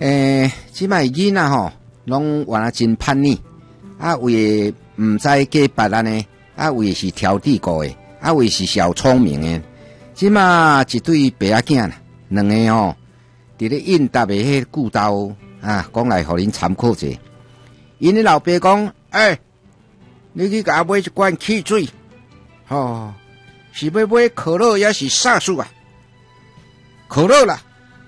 即摆囡仔吼，拢原来真叛逆，啊，为毋知假别安尼，啊，为是挑剔过的，啊，为是小聪明的。即马一对爸仔囝，两个吼，伫咧应答的迄句斗啊，讲来互恁参考者。因的老爸讲，你去甲买一罐汽水，是要买可乐也是啥水啊？可乐啦，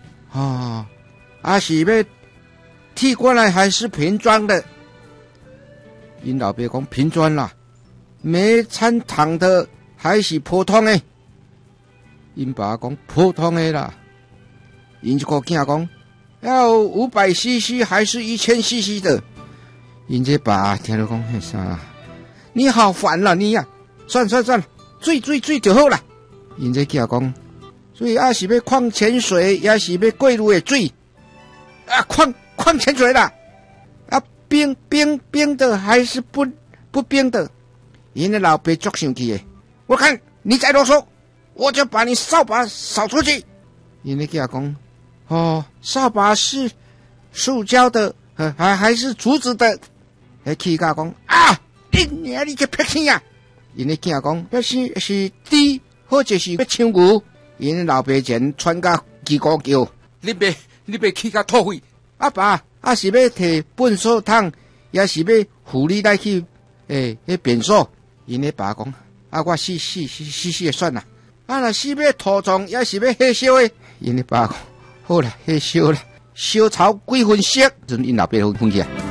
是要剃过来还是瓶装的？因老爸讲瓶装啦，没掺糖的还是普通的？因爸讲普通的啦。因这个囝讲要500cc 还是1000cc 的？因这爸听了讲啥？你好烦了你呀！算了，水就好了。因这囝讲，所以是要矿泉水，也是要过滤的水啊，矿泉水啦。冰的还是不冰的？因的老爸足生气的，我看你再啰嗦，我就把你扫把扫出去。因的囝讲，扫把是塑胶的，还是竹子的？气甲讲你这撇气啊！因的囝讲，要是猪或者是要抢牛，因的老爸前穿甲叽咕叫，你别气甲吐血。阿爸，是要摕粪扫桶，也是要扶你来去便所。因的爸讲，我死的算啦。若是要土葬，也是要火烧的。因的爸讲，好啦，火烧啦，烧草几分熟，因老爸分去啊。